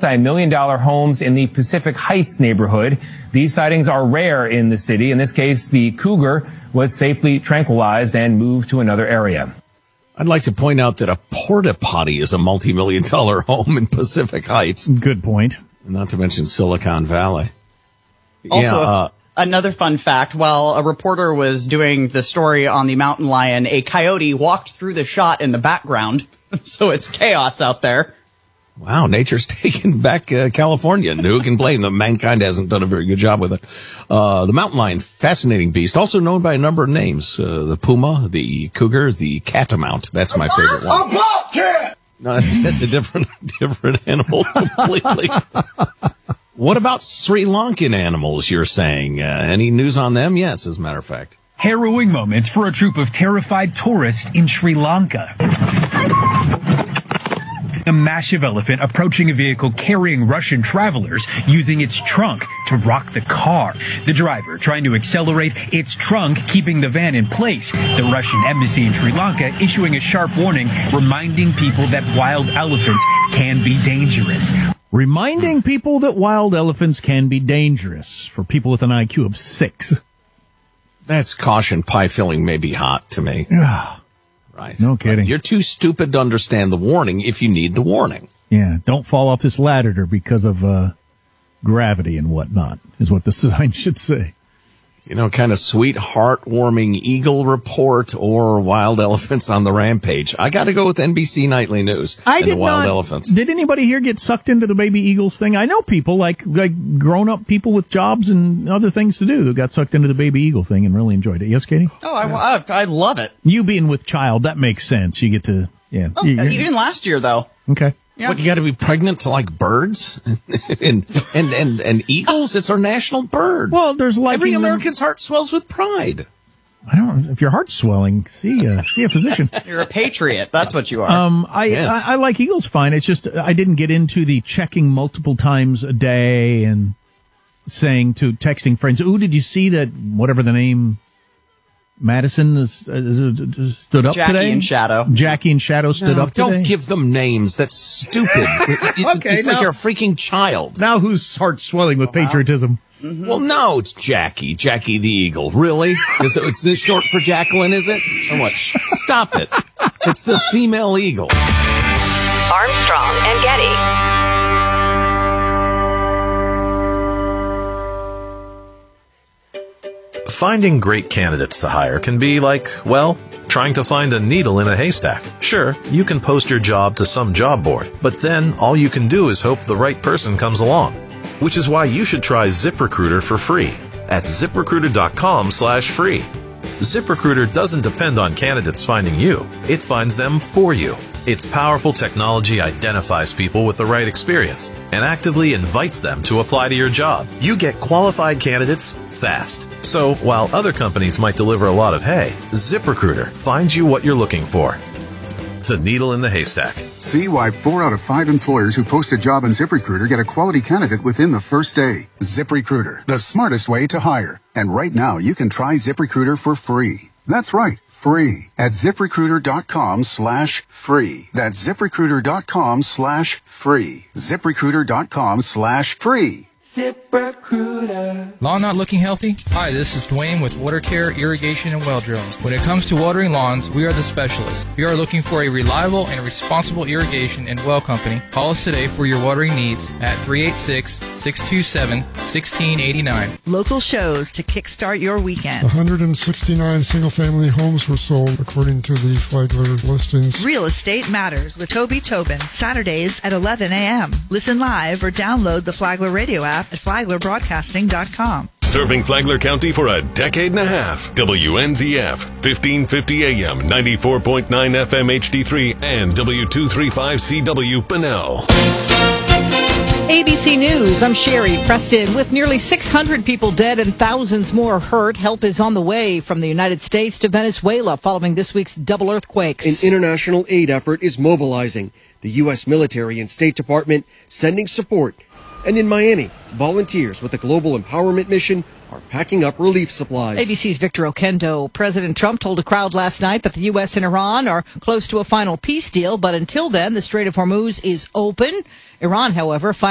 multi-million-dollar homes in the Pacific Heights neighborhood. These sightings are rare in the city. In this case, the cougar was safely tranquilized and moved to another area. I'd like to point out that a porta potty is a multi-million-dollar home in Pacific Heights. Good point. Not to mention Silicon Valley. Also, another fun fact, while a reporter was doing the story on the mountain lion, a coyote walked through the shot in the background. So it's chaos out there. Wow, nature's taking back California. And who can blame them? Mankind hasn't done a very good job with it. The mountain lion, fascinating beast, also known by a number of names. The puma, the cougar, the catamount. That's my favorite one. A bobcat! No, that's a different animal completely. What about Sri Lankan animals, you're saying? Any news on them? Yes, as a matter of fact. Harrowing moments for a troop of terrified tourists in Sri Lanka. A massive elephant approaching a vehicle carrying Russian travelers using its trunk to rock the car. The driver trying to accelerate, its trunk keeping the van in place. The Russian embassy in Sri Lanka issuing a sharp warning, reminding people that wild elephants can be dangerous. Reminding people that wild elephants can be dangerous for people with an IQ of 6. That's caution pie filling may be hot to me. Right. No kidding. You're too stupid to understand the warning if you need the warning. Yeah, don't fall off this ladder because of gravity and whatnot, is what the sign should say. You know, kind of sweet, heartwarming eagle report or wild elephants on the rampage. I got to go with NBC Nightly News and the wild elephants. Did anybody here get sucked into the baby eagles thing? I know people, like grown-up people with jobs and other things to do who got sucked into the baby eagle thing and really enjoyed it. Yes, Katie? Oh, I love it. You being with child, that makes sense. You get to, yeah. Oh, even last year, though. Okay. Yeah. What, you got to be pregnant to like birds and eagles? It's our national bird. Well, there's like every American's heart swells with pride. I don't know if your heart's swelling. See a physician. You're a patriot. That's what you are. I like eagles fine. It's just I didn't get into the checking multiple times a day and texting friends. Ooh, did you see that? Whatever the name. Madison stood up Jackie today. Jackie and Shadow stood up today. Don't give them names. That's stupid. It's like you're a freaking child. Now whose heart's swelling with patriotism? Mm-hmm. Well, no, it's Jackie the Eagle. Really? Is this short for Jacqueline, is it? Or what? Stop it. It's the female eagle. Armstrong and Getty. Finding great candidates to hire can be like, well, trying to find a needle in a haystack. Sure, you can post your job to some job board, but then all you can do is hope the right person comes along. Which is why you should try ZipRecruiter for free at ZipRecruiter.com/free. ZipRecruiter doesn't depend on candidates finding you. It finds them for you. Its powerful technology identifies people with the right experience and actively invites them to apply to your job. You get qualified candidates fast. So while other companies might deliver a lot of hay, ZipRecruiter finds you what you're looking for. The needle in the haystack. See why 4 out of 5 employers who post a job on ZipRecruiter get a quality candidate within the first day. ZipRecruiter, the smartest way to hire. And right now, you can try ZipRecruiter for free. That's right, free at ZipRecruiter.com/free. That's ZipRecruiter.com/free. ZipRecruiter.com/free. ZipRecruiter. Lawn not looking healthy? Hi, this is Dwayne with Water Care, Irrigation, and Well Drilling. When it comes to watering lawns, we are the specialists. If you are looking for a reliable and responsible irrigation and well company, call us today for your watering needs at 386-627-1689. Local shows to kickstart your weekend. 169 single-family homes were sold, according to the Flagler listings. Real Estate Matters with Toby Tobin, Saturdays at 11 a.m. Listen live or download the Flagler radio app at FlaglerBroadcasting.com. Serving Flagler County for a decade and a half. WNZF, 1550 AM, 94.9 FM HD3, and W235CW Bunnell. ABC News, I'm Sherry Preston. With nearly 600 people dead and thousands more hurt, help is on the way from the United States to Venezuela following this week's double earthquakes. An international aid effort is mobilizing. The U.S. military and State Department sending support. And in Miami, volunteers with the Global Empowerment Mission are packing up relief supplies. ABC's Victor Okendo. President Trump told a crowd last night that the U.S. and Iran are close to a final peace deal, but until then, the Strait of Hormuz is open. Iran, however,